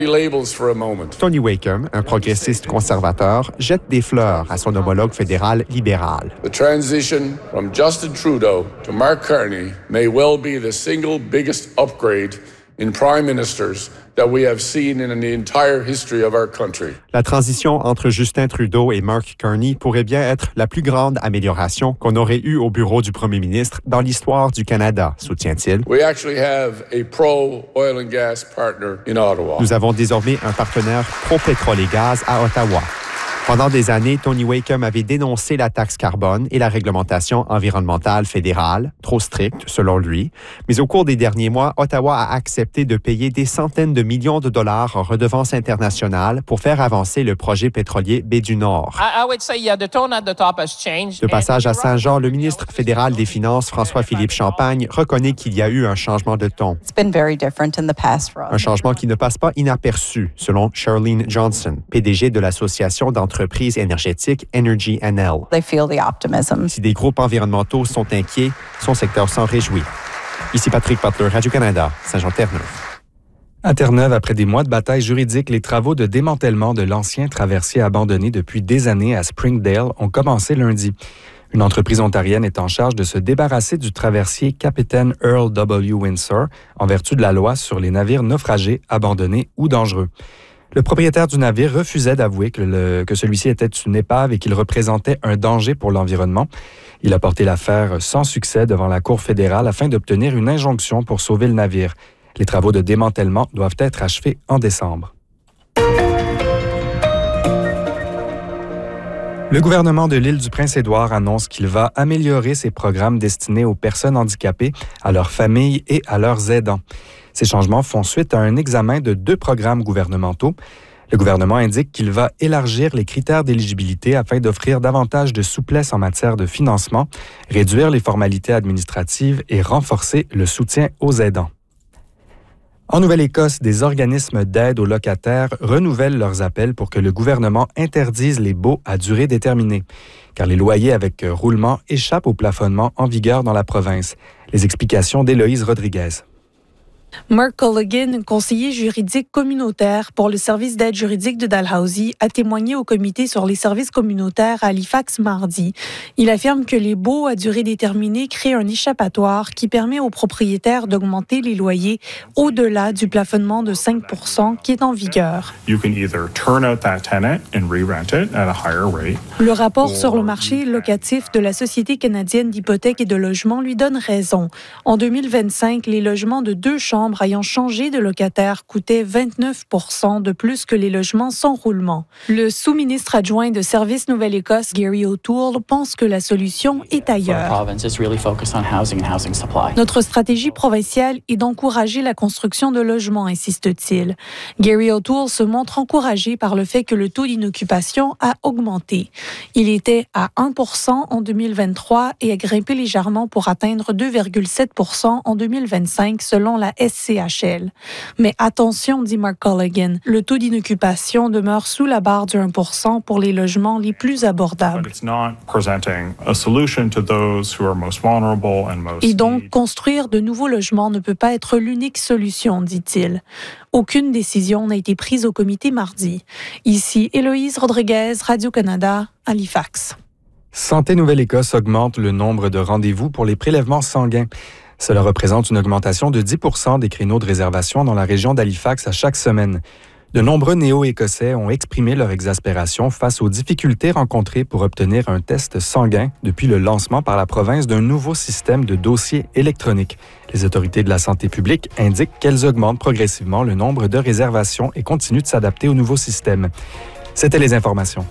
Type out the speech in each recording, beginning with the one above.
Tony Wakeham, un progressiste conservateur, jette des fleurs à son homologue fédéral libéral. The transition from Justin Trudeau to Mark Carney may well be the single biggest upgrade in prime ministers that we have seen in the entire history of our country. La transition entre Justin Trudeau et Mark Carney pourrait bien être la plus grande amélioration qu'on aurait eue au bureau du premier ministre dans l'histoire du Canada, soutient-il. We actually have a pro-oil and gas partner in Ottawa. Nous avons désormais un partenaire pro-pétrole et gaz à Ottawa. Pendant des années, Tony Wakeham avait dénoncé la taxe carbone et la réglementation environnementale fédérale, trop stricte selon lui. Mais au cours des derniers mois, Ottawa a accepté de payer des centaines de millions de dollars en redevances internationales pour faire avancer le projet pétrolier Baie du Nord. De passage à Saint-Jean, le ministre fédéral des Finances, François-Philippe Champagne, reconnaît qu'il y a eu un changement de ton. Un changement qui ne passe pas inaperçu, selon Charlene Johnson, PDG de l'Association d'entreprises énergétiques Energy NL. Si des groupes environnementaux sont inquiets, son secteur s'en réjouit. Ici Patrick Butler, Radio-Canada, Saint-Jean-Terre-Neuve. À Terre-Neuve, après des mois de bataille juridique, les travaux de démantèlement de l'ancien traversier abandonné depuis des années à Springdale ont commencé lundi. Une entreprise ontarienne est en charge de se débarrasser du traversier Capitaine Earl W. Windsor en vertu de la loi sur les navires naufragés, abandonnés ou dangereux. Le propriétaire du navire refusait d'avouer que celui-ci était une épave et qu'il représentait un danger pour l'environnement. Il a porté l'affaire sans succès devant la Cour fédérale afin d'obtenir une injonction pour sauver le navire. Les travaux de démantèlement doivent être achevés en décembre. Le gouvernement de l'île du Prince-Édouard annonce qu'il va améliorer ses programmes destinés aux personnes handicapées, à leurs familles et à leurs aidants. Ces changements font suite à un examen de 2 programmes gouvernementaux. Le gouvernement indique qu'il va élargir les critères d'éligibilité afin d'offrir davantage de souplesse en matière de financement, réduire les formalités administratives et renforcer le soutien aux aidants. En Nouvelle-Écosse, des organismes d'aide aux locataires renouvellent leurs appels pour que le gouvernement interdise les baux à durée déterminée, car les loyers avec roulement échappent au plafonnement en vigueur dans la province. Les explications d'Éloïse Rodriguez. Mark Culligan, conseiller juridique communautaire pour le service d'aide juridique de Dalhousie, a témoigné au comité sur les services communautaires à Halifax mardi. Il affirme que les baux à durée déterminée créent un échappatoire qui permet aux propriétaires d'augmenter les loyers au-delà du plafonnement de 5 % qui est en vigueur. Le rapport sur le marché locatif de la Société canadienne d'hypothèques et de logements lui donne raison. En 2025, les logements de 2 chambres ayant changé de locataire coûtaient 29 % de plus que les logements sans roulement. Le sous-ministre adjoint de Services Nouvelle-Écosse, Gary O'Toole, pense que la solution est ailleurs. Notre stratégie provinciale est d'encourager la construction de logements, insiste-t-il. Gary O'Toole se montre encouragé par le fait que le taux d'inoccupation a augmenté. Il était à 1 % en 2023 et a grimpé légèrement pour atteindre 2,7 % en 2025 selon la SCHL. Mais attention, dit Mark Culligan, le taux d'inoccupation demeure sous la barre du 1 % pour les logements les plus abordables. Et donc, construire de nouveaux logements ne peut pas être l'unique solution, dit-il. Aucune décision n'a été prise au comité mardi. Ici, Éloïse Rodriguez, Radio-Canada, Halifax. Santé Nouvelle-Écosse augmente le nombre de rendez-vous pour les prélèvements sanguins. Cela représente une augmentation de 10 % des créneaux de réservation dans la région d'Halifax à chaque semaine. De nombreux néo-écossais ont exprimé leur exaspération face aux difficultés rencontrées pour obtenir un test sanguin depuis le lancement par la province d'un nouveau système de dossiers électroniques. Les autorités de la santé publique indiquent qu'elles augmentent progressivement le nombre de réservations et continuent de s'adapter au nouveau système. C'était les informations.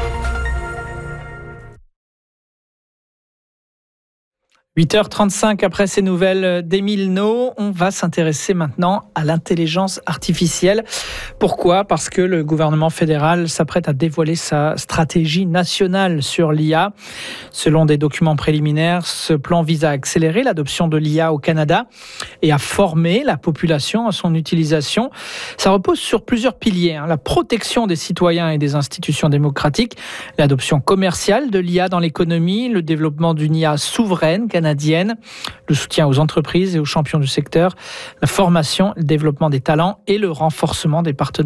8h35 après ces nouvelles d'Émile No, on va s'intéresser maintenant à l'intelligence artificielle. Pourquoi ? Parce que le gouvernement fédéral s'apprête à dévoiler sa stratégie nationale sur l'IA. Selon des documents préliminaires, ce plan vise à accélérer l'adoption de l'IA au Canada et à former la population à son utilisation. Ça repose sur plusieurs piliers, la protection des citoyens et des institutions démocratiques, l'adoption commerciale de l'IA dans l'économie, le développement d'une IA souveraine canadienne, le soutien aux entreprises et aux champions du secteur, la formation, le développement des talents et le renforcement des partenariats